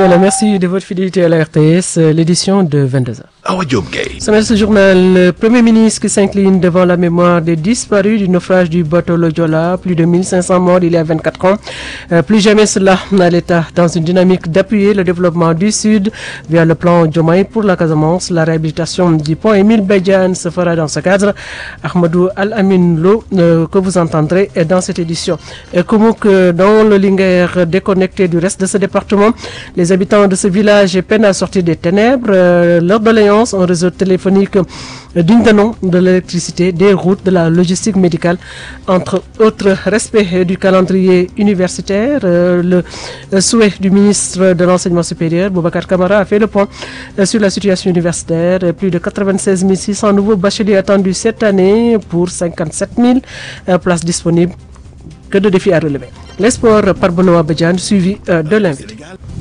Voilà, merci de votre fidélité à la RTS, l'édition de 22h. Sommet de ce journal, le Premier ministre qui s'incline devant la mémoire des disparus du naufrage du bateau Le Joola, plus de 1500 morts il y a 24 ans. Plus jamais cela, l'État dans une dynamique d'appuyer le développement du Sud via le plan Diomaye pour la Casamance. La réhabilitation du pont Émile Badiane se fera dans ce cadre. Ahmadou Al-Amin Lo, que vous entendrez dans cette édition. Koumouk, dans le Linguère, déconnecté du reste de ce département, les habitants de ce village peinent à sortir des ténèbres. Leur doléance, un réseau téléphonique digne de nom, de l'électricité, des routes, de la logistique médicale, entre autres. Respect du calendrier universitaire, le souhait du ministre de l'Enseignement supérieur, Boubacar Camara, a fait le point sur la situation universitaire. Plus de 96 600 nouveaux bacheliers attendus cette année pour 57 000 places disponibles. Que de défis à relever. Les sports par Benoît Badiane, suivi de l'invité.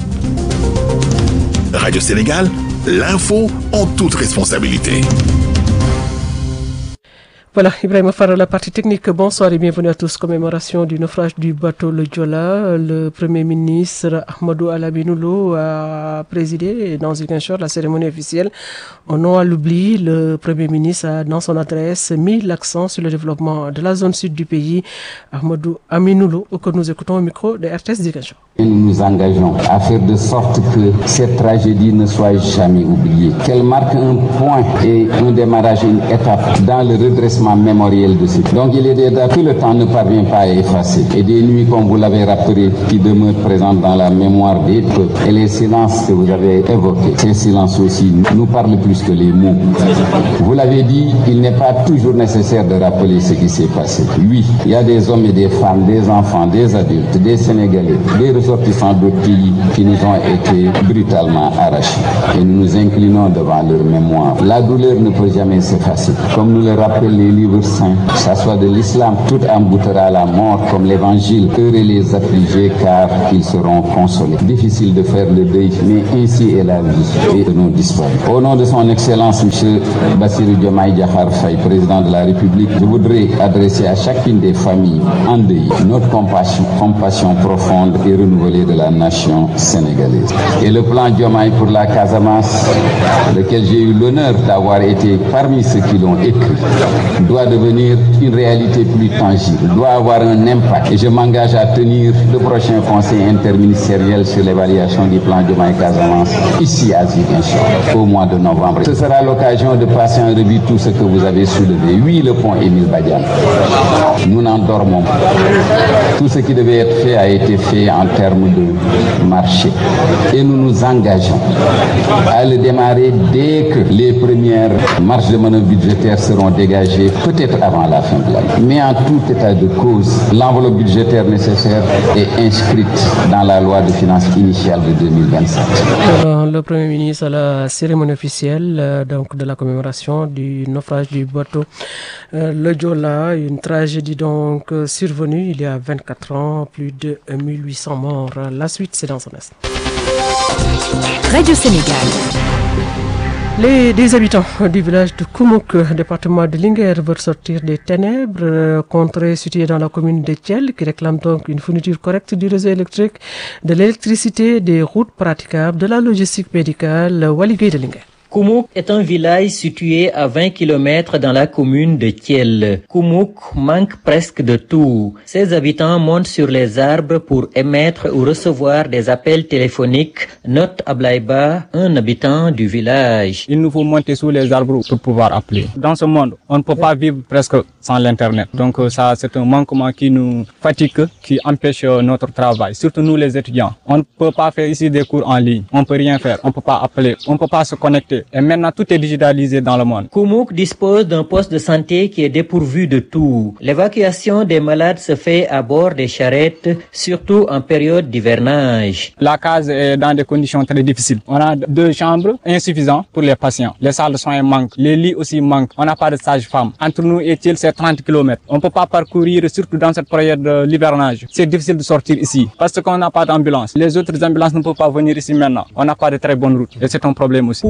Radio Sénégal, l'info en toute responsabilité. Voilà, Ibrahim Farah, la partie technique. Bonsoir et bienvenue à tous. Commémoration du naufrage du bateau Le Joola. Le Premier ministre Ahmadou Al-Amin Lo a présidé dans Ziguinchor la cérémonie officielle. En nom à l'oubli, le Premier ministre a, dans son adresse, mis l'accent sur le développement de la zone sud du pays. Ahmadou Al-Amin Lo, que nous écoutons au micro de RTS Ziguinchor. Nous nous engageons à faire de sorte que cette tragédie ne soit jamais oubliée, qu'elle marque un point et un démarrage, une étape dans le redressement mémoriel de ce. Donc il est des dates que le temps ne parvient pas à effacer et des nuits, comme vous l'avez rappelé, qui demeurent présentes dans la mémoire des peuples. Et les silences que vous avez évoqués, ces silences aussi nous parlent plus que les mots. Vous l'avez dit, il n'est pas toujours nécessaire de rappeler ce qui s'est passé. Oui, il y a des hommes et des femmes, des enfants, des adultes, des Sénégalais, des ressortissants d'autres pays qui nous ont été brutalement arrachés. Et nous nous inclinons devant leur mémoire. La douleur ne peut jamais s'effacer. Comme nous le rappellent les livres saints, que ce soit de l'islam, tout aboutira à la mort comme l'évangile. Heureux les affligés car ils seront consolés. Difficile de faire le deuil, mais ainsi est la vie et nous disparus. Au nom de son Excellence, M. Bassirou Diomaye Diakhar Faye, président de la République, je voudrais adresser à chacune des familles endeuillées notre compassion profonde et renouvelée de la nation sénégalaise. Et le plan Diomaye pour la Casamance, lequel j'ai eu l'honneur d'avoir été parmi ceux qui l'ont écrit, doit devenir une réalité plus tangible, doit avoir un impact. Et je m'engage à tenir le prochain conseil interministériel sur l'évaluation du plan Diomaye Casamance ici à Ziguinchor au mois de novembre. Ce sera l'occasion de passer en revue tout ce que vous avez soulevé. Oui, le pont Émile Badiane. Nous n'en dormons pas. Tout ce qui devait être fait a été fait en termes de marché. Et nous nous engageons à le démarrer dès que les premières marges de manœuvre budgétaires seront dégagées, peut-être avant la fin de l'année. Mais en tout état de cause, l'enveloppe budgétaire nécessaire est inscrite dans la loi de finances initiale de 2027. Alors, le Premier ministre à la cérémonie officielle donc de la commémoration du naufrage du bateau Le Joola, une tragédie donc survenue il y a 24 ans, plus de 1800 morts. La suite, c'est dans son instant. Radio Sénégal. Des habitants du village de Koumouk, département de Linguère, veulent sortir des ténèbres. Contrée située dans la commune de Thiel, qui réclame donc une fourniture correcte du réseau électrique, de l'électricité, des routes praticables, de la logistique médicale. Waligui de Linguère. Koumouk est un village situé à 20 km dans la commune de Thiel. Koumouk manque presque de tout. Ses habitants montent sur les arbres pour émettre ou recevoir des appels téléphoniques, note Ablaïba, un habitant du village. Il nous faut monter sous les arbres pour pouvoir appeler. Dans ce monde, on ne peut pas vivre presque sans l'Internet. Donc ça, c'est un manquement qui nous fatigue, qui empêche notre travail, surtout nous les étudiants. On ne peut pas faire ici des cours en ligne. On ne peut rien faire. On ne peut pas appeler. On ne peut pas se connecter. Et maintenant, tout est digitalisé dans le monde. Koumouk dispose d'un poste de santé qui est dépourvu de tout. L'évacuation des malades se fait à bord des charrettes, surtout en période d'hivernage. La case est dans des conditions très difficiles. On a 2 chambres insuffisantes pour les patients. Les salles de soins manquent. Les lits aussi manquent. On n'a pas de sage-femme. Entre nous et Thiel, c'est 30 km. On ne peut pas parcourir, surtout dans cette période de l'hivernage. C'est difficile de sortir ici parce qu'on n'a pas d'ambulance. Les autres ambulances ne peuvent pas venir ici maintenant. On n'a pas de très bonne route. Et c'est un problème aussi. Pour les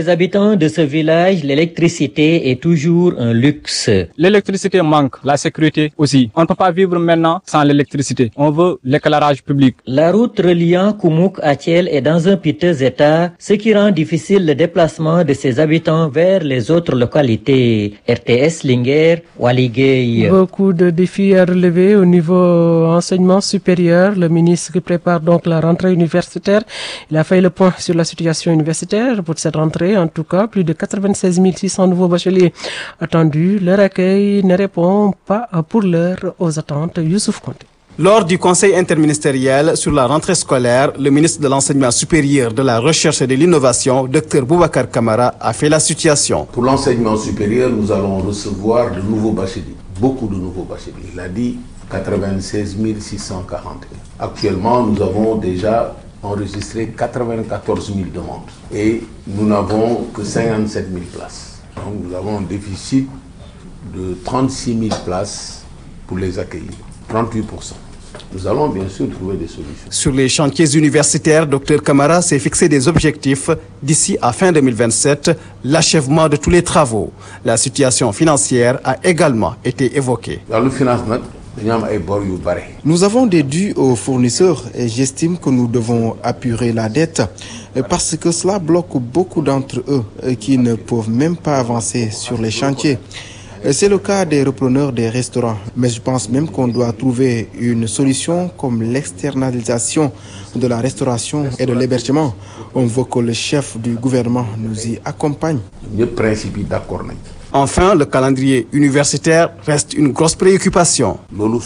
les habitants de ce village, l'électricité est toujours un luxe. L'électricité manque, la sécurité aussi. On ne peut pas vivre maintenant sans l'électricité. On veut l'éclairage public. La route reliant Koumouk à Thiel est dans un piteux état, ce qui rend difficile le déplacement de ses habitants vers les autres localités. RTS Linguère, Waligay. Beaucoup de défis à relever au niveau enseignement supérieur. Le ministre qui prépare donc la rentrée universitaire, il a fait le point sur la situation universitaire pour cette rentrée. En tout cas, plus de 96 600 nouveaux bacheliers attendus. Leur accueil ne répond pas pour l'heure aux attentes. Youssouf Konté. Lors du conseil interministériel sur la rentrée scolaire, le ministre de l'Enseignement supérieur, de la Recherche et de l'Innovation, Dr Boubacar Camara, a fait la situation. Pour l'enseignement supérieur, nous allons recevoir de nouveaux bacheliers, beaucoup de nouveaux bacheliers. Il a dit 96 640. Actuellement, nous avons déjà enregistré 94 000 demandes et nous n'avons que 57 000 places. Donc nous avons un déficit de 36 000 places pour les accueillir, 38%. Nous allons bien sûr trouver des solutions. Sur les chantiers universitaires, Dr Camara s'est fixé des objectifs d'ici à fin 2027, l'achèvement de tous les travaux. La situation financière a également été évoquée. Dans le financement, nous avons des dus aux fournisseurs et j'estime que nous devons apurer la dette parce que cela bloque beaucoup d'entre eux qui ne peuvent même pas avancer sur les chantiers. C'est le cas des repreneurs des restaurants, mais je pense même qu'on doit trouver une solution comme l'externalisation de la restauration et de l'hébergement. On veut que le chef du gouvernement nous y accompagne. Enfin, le calendrier universitaire reste une grosse préoccupation.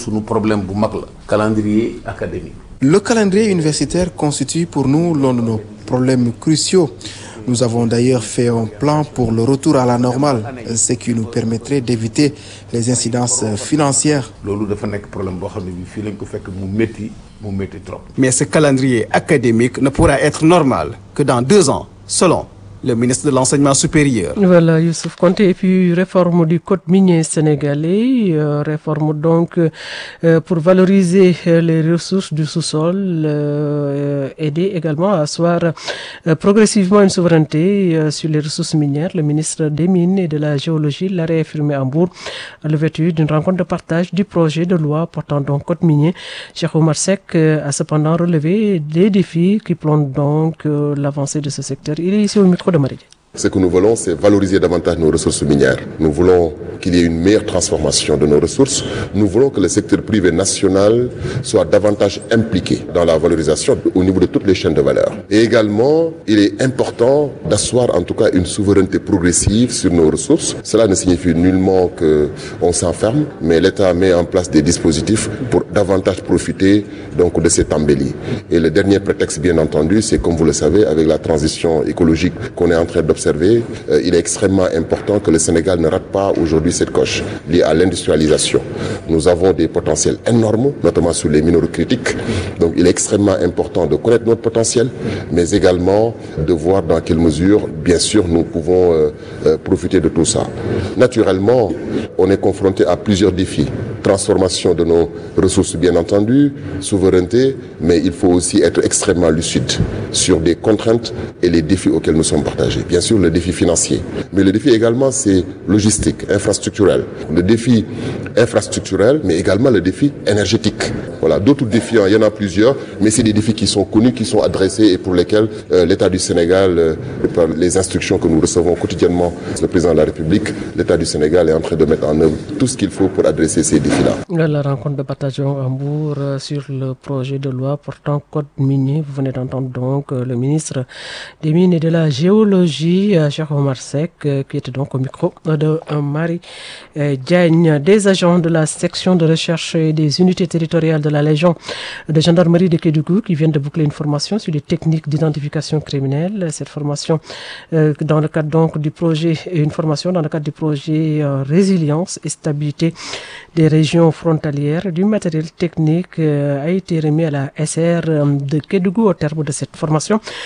Le calendrier universitaire constitue pour nous l'un de nos problèmes cruciaux. Nous avons d'ailleurs fait un plan pour le retour à la normale, ce qui nous permettrait d'éviter les incidences financières. Mais ce calendrier académique ne pourra être normal que dans 2 ans, selon le ministre de l'Enseignement supérieur. Voilà, Youssouf Konté. Et puis, réforme du code minier sénégalais, réforme donc pour valoriser les ressources du sous-sol, aider également à asseoir progressivement une souveraineté sur les ressources minières. Le ministre des Mines et de la Géologie l'a réaffirmé à Hambourg à l'ouverture d'une rencontre de partage du projet de loi portant donc code minier. Cheikh Oumar Seck a cependant relevé des défis qui plongent donc l'avancée de ce secteur. Il est ici au micro de Marie. Ce que nous voulons, c'est valoriser davantage nos ressources minières. Nous voulons qu'il y ait une meilleure transformation de nos ressources. Nous voulons que le secteur privé national soit davantage impliqué dans la valorisation au niveau de toutes les chaînes de valeur. Et également, il est important d'asseoir en tout cas une souveraineté progressive sur nos ressources. Cela ne signifie nullement qu'on s'enferme, mais l'État met en place des dispositifs pour davantage profiter donc de cette embellie. Et le dernier prétexte, bien entendu, c'est comme vous le savez, avec la transition écologique qu'on est en train d'observer, il est extrêmement important que le Sénégal ne rate pas aujourd'hui cette coche liée à l'industrialisation. Nous avons des potentiels énormes, notamment sur les minéraux critiques. Donc il est extrêmement important de connaître notre potentiel, mais également de voir dans quelle mesure, bien sûr, nous pouvons profiter de tout ça. Naturellement, on est confronté à plusieurs défis. Transformation de nos ressources, bien entendu, souveraineté, mais il faut aussi être extrêmement lucide sur des contraintes et les défis auxquels nous sommes partagés. Bien sûr, le défi financier, mais le défi également, c'est logistique, infrastructurel. Le défi infrastructurel, mais également le défi énergétique. Voilà, d'autres défis, il y en a plusieurs, mais c'est des défis qui sont connus, qui sont adressés et pour lesquels l'État du Sénégal, par les instructions que nous recevons quotidiennement, le président de la République, l'État du Sénégal est en train de mettre en œuvre tout ce qu'il faut pour adresser ces défis-là. La rencontre de partage à Hambourg sur le projet de loi portant code minier. Vous venez d'entendre donc le ministre des Mines et de la Géologie, Cheikh Oumar Seck, qui était donc au micro de Marie Diagne. Des agents de la section de recherche et des unités territoriales de la Légion de gendarmerie de Kédougou qui viennent de boucler une formation sur les techniques d'identification criminelle. Cette formation dans le cadre donc du projet, une formation dans le cadre du projet Résilience et stabilité des régions frontalières. Du matériel technique a été remis à la SR de Kédougou au terme de cette formation.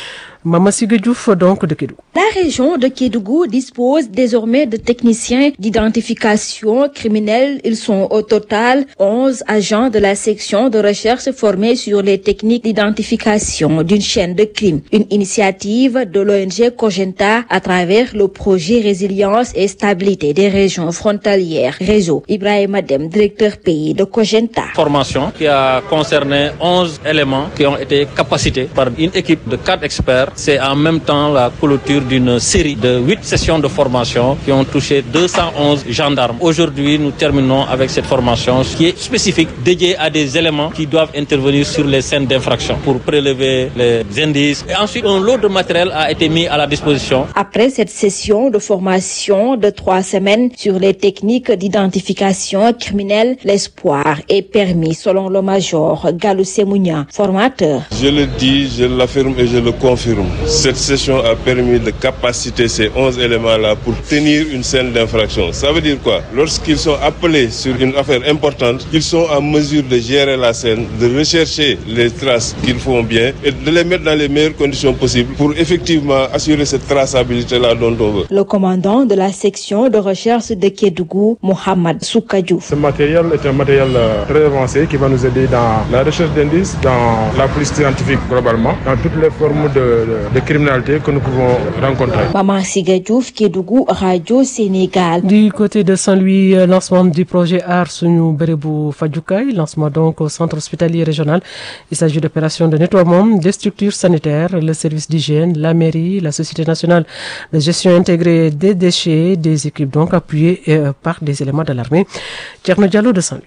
Mama Siga Diouf donc de Kédougou. La région de Kédougou dispose désormais de techniciens d'identification criminelle. Ils sont au total 11 agents de la section de recherche formés sur les techniques d'identification d'une chaîne de crimes. Une initiative de l'ONG Cogenta à travers le projet Résilience et Stabilité des régions frontalières. Réseau Ibrahim Adem, directeur pays de Cogenta. Formation qui a concerné 11 éléments qui ont été capacités par une équipe de 4 experts. C'est en même temps la clôture d'une série de 8 sessions de formation qui ont touché 211 gendarmes. Aujourd'hui, nous terminons avec cette formation qui est spécifique, dédiée à des éléments qui doivent intervenir sur les scènes d'infraction pour prélever les indices. Et ensuite, un lot de matériel a été mis à la disposition. Après cette session de formation de 3 semaines sur les techniques d'identification criminelle, l'espoir est permis selon le major Galou Semounia, formateur. Je le dis, je l'affirme et je le confirme. Cette session a permis de capaciter ces 11 éléments-là pour tenir une scène d'infraction. Ça veut dire quoi? Lorsqu'ils sont appelés sur une affaire importante, ils sont en mesure de gérer la scène, de rechercher les traces qu'ils font bien et de les mettre dans les meilleures conditions possibles pour effectivement assurer cette traçabilité-là dont on veut. Le commandant de la section de recherche de Kédougou, Mohamed Soukadjou. Ce matériel est un matériel très avancé qui va nous aider dans la recherche d'indices, dans la police scientifique globalement, dans toutes les formes de criminalité que nous pouvons rencontrer. Maman Siga Diouf, Kédougou, Radio Sénégal. Du côté de Saint-Louis, lancement du projet Aar Suñu Bérébu Fadjoukaay, lancement donc au centre hospitalier régional. Il s'agit d'opérations de nettoiement des structures sanitaires, le service d'hygiène, la mairie, la Société nationale de gestion intégrée des déchets, des équipes donc appuyées par des éléments de l'armée. Thierno Diallo de Saint-Louis.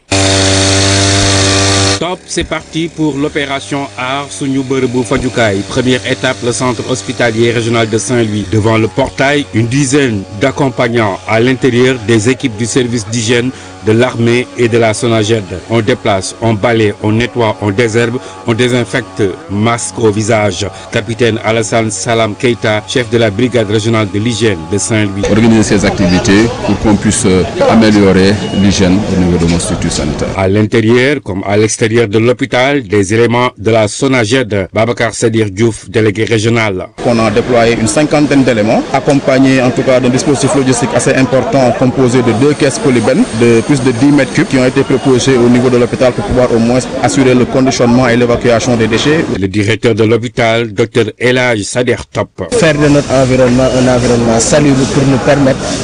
Top, c'est parti pour l'opération Aar Suñu Bérébu Fadjoukaay. Première étape, le centre hospitalier régional de Saint-Louis. Devant le portail, une dizaine d'accompagnants à l'intérieur des équipes du service d'hygiène de l'armée et de la SONAGED. On déplace, on balaye, on nettoie, on désherbe, on désinfecte, masque au visage. Capitaine Alassane Salam Keita, chef de la brigade régionale de l'hygiène de Saint-Louis. Organiser ces activités pour qu'on puisse améliorer l'hygiène au niveau de nos structures sanitaires. À l'intérieur comme à l'extérieur de l'hôpital, des éléments de la SONAGED. Babacar Sadir Diouf, délégué régional. On a déployé une 50aine d'éléments, accompagnés en tout cas d'un dispositif logistique assez important composé de 2 caisses polybènes de plus de 10 mètres cubes qui ont été proposés au niveau de l'hôpital pour pouvoir au moins assurer le conditionnement et l'évacuation des déchets. Le directeur de l'hôpital, Dr Elhadji Sader Top. Faire de notre environnement un environnement salubre pour nous permettre